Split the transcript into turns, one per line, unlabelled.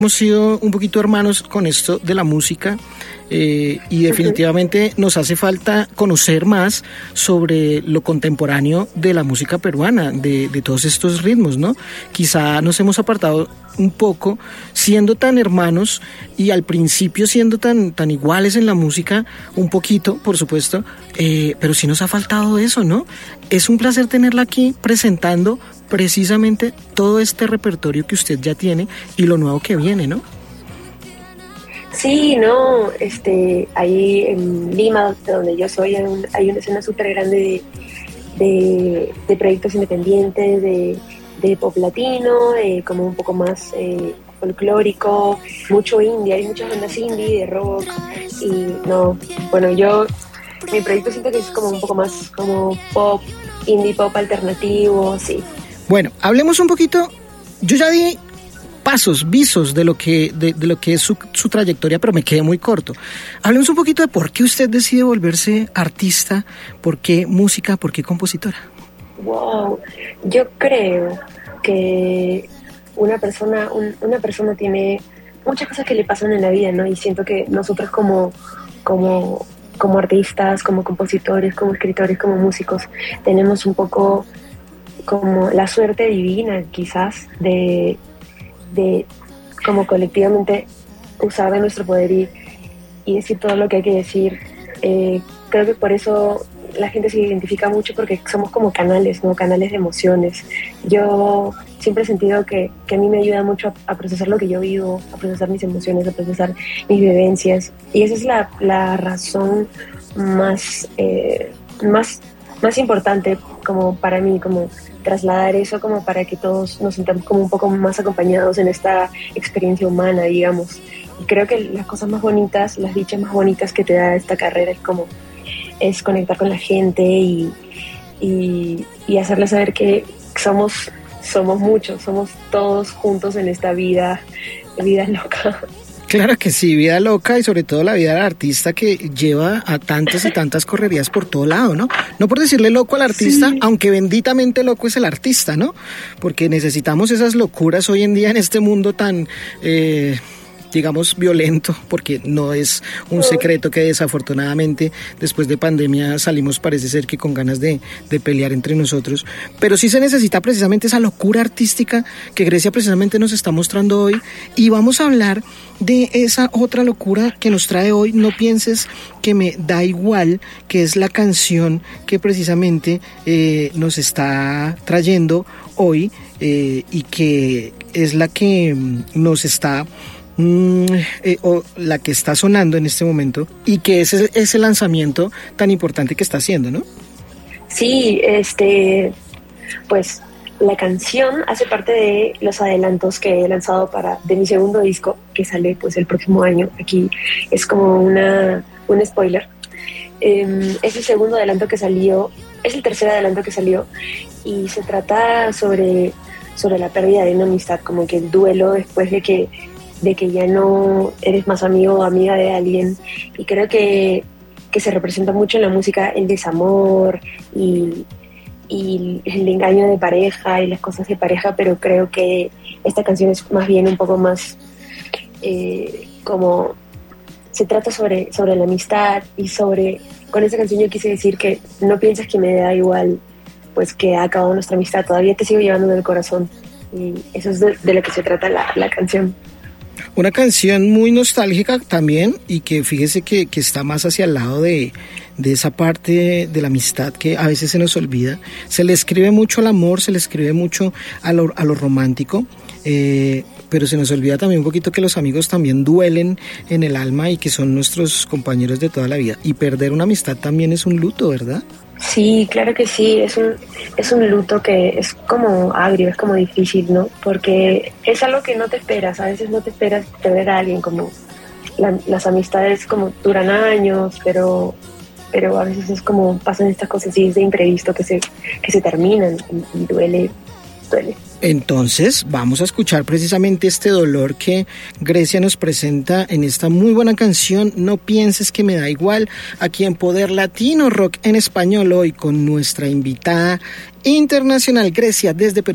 Hemos sido un poquito hermanos con esto de la música y definitivamente nos hace falta conocer más sobre lo contemporáneo de la música peruana, de todos estos ritmos, ¿no? Quizá nos hemos apartado un poco siendo tan hermanos y al principio siendo tan iguales en la música, un poquito, por supuesto, pero sí nos ha faltado eso, ¿no? Es un placer tenerla aquí presentando precisamente todo este repertorio que usted ya tiene y lo nuevo que viene, ¿no?
Sí, no, ahí en Lima, de donde yo soy, hay una escena súper grande de proyectos independientes, de pop latino, como un poco más folclórico, mucho indie, hay muchas bandas indie, de rock, y no, bueno, mi proyecto siento que es como un poco más como pop, indie pop alternativo, sí.
Bueno, hablemos un poquito, yo ya di visos de lo que es su trayectoria, pero me quedé muy corto. Hablemos un poquito de por qué usted decide volverse artista, por qué música, por qué compositora.
Wow, yo creo que una persona tiene muchas cosas que le pasan en la vida, ¿no? Y siento que nosotros como artistas, como compositores, como escritores, como músicos, tenemos un poco como la suerte divina quizás de como colectivamente usar de nuestro poder y decir todo lo que hay que decir. Creo que por eso la gente se identifica mucho, porque somos como canales, ¿no? Canales de emociones. Yo siempre he sentido que a mí me ayuda mucho a procesar lo que yo vivo, a procesar mis emociones, a procesar mis vivencias, y esa es la razón más importante como para mí, como trasladar eso, como para que todos nos sintamos como un poco más acompañados en esta experiencia humana, digamos. Y creo que las cosas más bonitas, las dichas más bonitas que te da esta carrera es conectar con la gente y hacerles saber que somos muchos, somos todos juntos en esta vida loca.
Claro que sí, vida loca, y sobre todo la vida del artista, que lleva a tantas y tantas correrías por todo lado, ¿no? No por decirle loco al artista, sí, aunque benditamente loco es el artista, ¿no? Porque necesitamos esas locuras hoy en día en este mundo tan digamos, violento, porque no es un secreto que desafortunadamente después de pandemia salimos, parece ser que con ganas de pelear entre nosotros, pero sí se necesita precisamente esa locura artística que Grecia precisamente nos está mostrando hoy, y vamos a hablar de esa otra locura que nos trae hoy, No pienses que me da igual, que es la canción que precisamente nos está trayendo hoy y que es la que nos está o la que está sonando en este momento, y que es ese lanzamiento tan importante que está haciendo, ¿no?
Sí, pues la canción hace parte de los adelantos que he lanzado de mi segundo disco, que sale pues el próximo año. Aquí es como un spoiler. Es el segundo adelanto que salió, es el tercer adelanto que salió, y se trata sobre la pérdida de una amistad, como que el duelo después de que ya no eres más amigo o amiga de alguien. Y creo que se representa mucho en la música el desamor y el engaño de pareja y las cosas de pareja, pero creo que esta canción es más bien un poco más como se trata sobre la amistad, y con esa canción yo quise decir que no pienses que me da igual pues que ha acabado nuestra amistad, todavía te sigo llevando en el corazón, y eso es de lo que se trata la canción.
Una canción muy nostálgica también, y que fíjese que está más hacia el lado de esa parte de la amistad que a veces se nos olvida. Se le escribe mucho al amor, se le escribe mucho a lo romántico, pero se nos olvida también un poquito que los amigos también duelen en el alma y que son nuestros compañeros de toda la vida. Y perder una amistad también es un luto, ¿verdad?
Sí, claro que sí, es un luto que es como agrio, es como difícil, ¿no? Porque es algo que no te esperas, a veces no te esperas perder a alguien, como las amistades como duran años, pero a veces es como pasan estas cosas así de imprevisto que se terminan, y duele.
Entonces vamos a escuchar precisamente este dolor que Grecia nos presenta en esta muy buena canción, No pienses que me da igual, aquí en Poder Latino Rock en Español, hoy con nuestra invitada internacional Grecia desde Perú.